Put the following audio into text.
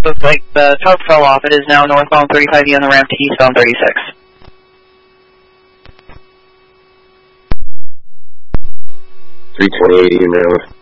looks like the tarp fell off. It is now northbound 35E on the ramp to eastbound 36. 328 in Maryland.